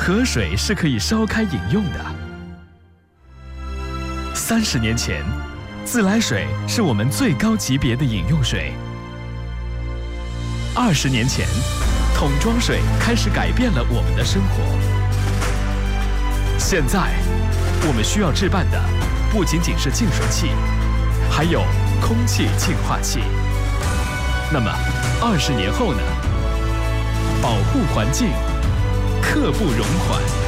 河水是可以烧开饮用的。30年前，自来水是我们最高级别的饮用水。20年前，桶装水开始改变了我们的生活。现在，我们需要置办的不仅仅是净水器，还有空气净化器。那么，20年后呢？保护环境，刻不容缓。